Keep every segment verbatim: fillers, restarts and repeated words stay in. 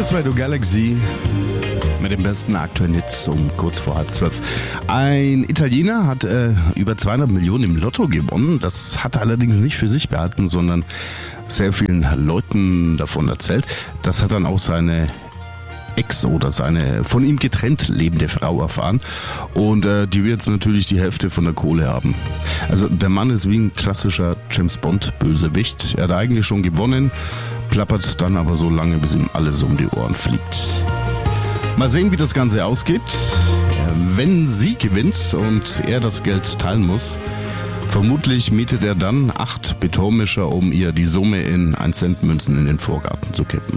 Radio zwei Galaxy mit dem besten aktuellen Hits um kurz vor halb zwölf. Ein Italiener hat äh, über zweihundert Millionen im Lotto gewonnen. Das hat er allerdings nicht für sich behalten, sondern sehr vielen Leuten davon erzählt. Das hat dann auch seine Ex oder seine von ihm getrennt lebende Frau erfahren. Und äh, die wird jetzt natürlich die Hälfte von der Kohle haben. Also der Mann ist wie ein klassischer James Bond Bösewicht. Er hat eigentlich schon gewonnen, plappert dann aber so lange, bis ihm alles um die Ohren fliegt. Mal sehen, wie das Ganze ausgeht. Wenn sie gewinnt und er das Geld teilen muss, vermutlich mietet er dann acht Betonmischer, um ihr die Summe in ein Cent Münzen in den Vorgarten zu kippen.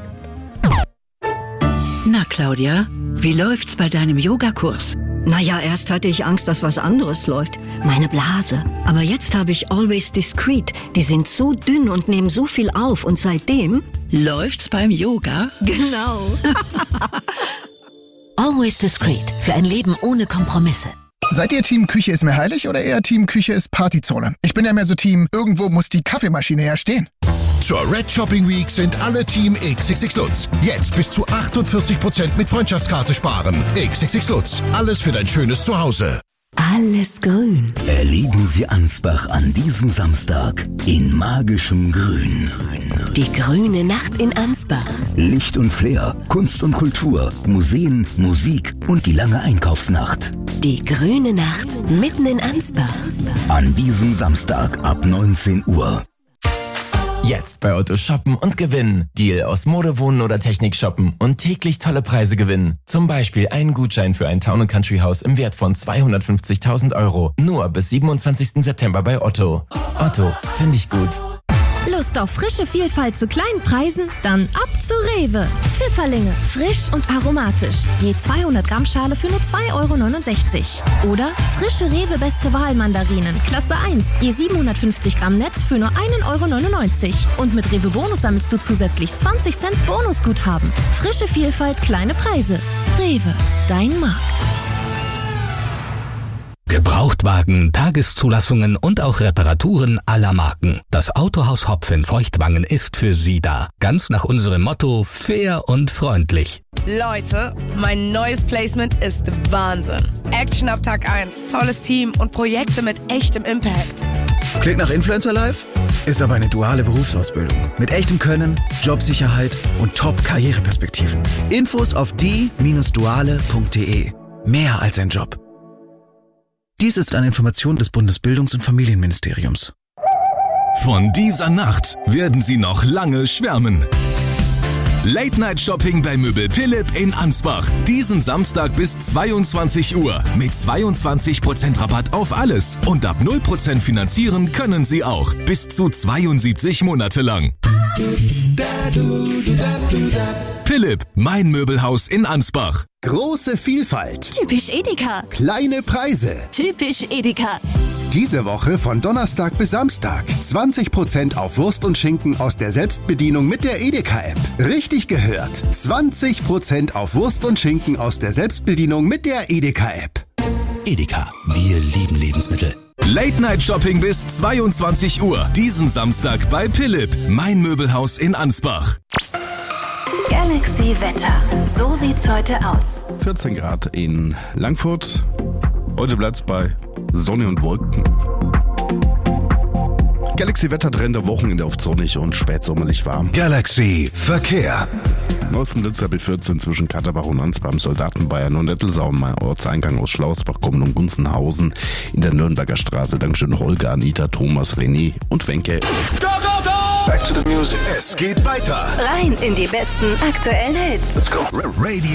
Na Claudia, wie läuft's bei deinem Yogakurs? Naja, erst hatte ich Angst, dass was anderes läuft. Meine Blase. Aber jetzt habe ich Always Discreet. Die sind so dünn und nehmen so viel auf. Und seitdem... Läuft's beim Yoga? Genau. Always Discreet. Für ein Leben ohne Kompromisse. Seid ihr Team Küche ist mir heilig oder eher Team Küche ist Partyzone? Ich bin ja mehr so Team, irgendwo muss die Kaffeemaschine ja stehen. Zur Red Shopping Week sind alle Team X X X Lutz. Jetzt bis zu achtundvierzig Prozent mit Freundschaftskarte sparen. X X X Lutz. Alles für dein schönes Zuhause. Alles grün. Erleben Sie Ansbach an diesem Samstag in magischem Grün. Die grüne Nacht in Ansbach. Licht und Flair, Kunst und Kultur, Museen, Musik und die lange Einkaufsnacht. Die grüne Nacht mitten in Ansbach. An diesem Samstag ab neunzehn Uhr. Jetzt bei Otto shoppen und gewinnen. Deal aus Mode, Wohnen oder Technik shoppen und täglich tolle Preise gewinnen. Zum Beispiel einen Gutschein für ein Town and Country Haus im Wert von zweihundertfünfzigtausend Euro. Nur bis siebenundzwanzigsten September bei Otto. Otto, finde ich gut. Lust auf frische Vielfalt zu kleinen Preisen? Dann ab zu Rewe. Pfifferlinge, frisch und aromatisch. Je zweihundert Gramm Schale für nur zwei Euro neunundsechzig. Oder frische Rewe Beste Wahl Mandarinen, Klasse eins. Je siebenhundertfünfzig Gramm Netz für nur ein Euro neunundneunzig. Und mit Rewe Bonus sammelst du zusätzlich zwanzig Cent Bonusguthaben. Frische Vielfalt, kleine Preise. Rewe, dein Markt. Gebrauchtwagen, Tageszulassungen und auch Reparaturen aller Marken. Das Autohaus Hopf in Feuchtwangen ist für Sie da. Ganz nach unserem Motto fair und freundlich. Leute, mein neues Placement ist Wahnsinn. Action ab Tag eins, tolles Team und Projekte mit echtem Impact. Klingt nach Influencer Life? Ist aber eine duale Berufsausbildung. Mit echtem Können, Jobsicherheit und Top-Karriereperspektiven. Infos auf die Bindestrich duale Punkt de. Mehr als ein Job. Dies ist eine Information des Bundesbildungs- und Familienministeriums. Von dieser Nacht werden Sie noch lange schwärmen. Late Night Shopping bei Möbel Philipp in Ansbach. Diesen Samstag bis zweiundzwanzig Uhr. Mit zweiundzwanzig Prozent Rabatt auf alles. Und ab null Prozent finanzieren können Sie auch. Bis zu zweiundsiebzig Monate lang. Philipp, mein Möbelhaus in Ansbach. Große Vielfalt. Typisch Edeka. Kleine Preise. Typisch Edeka. Diese Woche von Donnerstag bis Samstag. zwanzig Prozent auf Wurst und Schinken aus der Selbstbedienung mit der Edeka-App. Richtig gehört. zwanzig Prozent auf Wurst und Schinken aus der Selbstbedienung mit der Edeka-App. Edeka, wir lieben Lebensmittel. Late Night Shopping bis zweiundzwanzig Uhr. Diesen Samstag bei Philipp, mein Möbelhaus in Ansbach. Galaxy Wetter. So sieht's heute aus. vierzehn Grad in Langfurt. Heute bleibt's bei Sonne und Wolken. Galaxy Wettertrend der Wochenende oft sonnig und spätsommerlich warm. Galaxy Verkehr. Osten Blitzer B vierzehn zwischen Katterbach und Ansbach am Soldatenbayern und Nettelsau am Ortseingang aus Schlausbach kommen um Gunzenhausen in der Nürnberger Straße. Dankeschön Holger, Anita, Thomas, René und Wenke. Go, go, go! Back to the music. Es geht weiter. Rein in die besten aktuellen Hits. Let's go. Radio.